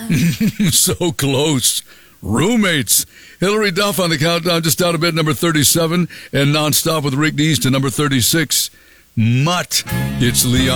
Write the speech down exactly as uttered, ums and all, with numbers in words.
So close. Roommates. Hillary Duff on the countdown, just out of bed, number thirty-seven, and Nonstop with Rick Dees to number thirty-six. Mutt. It's Leon.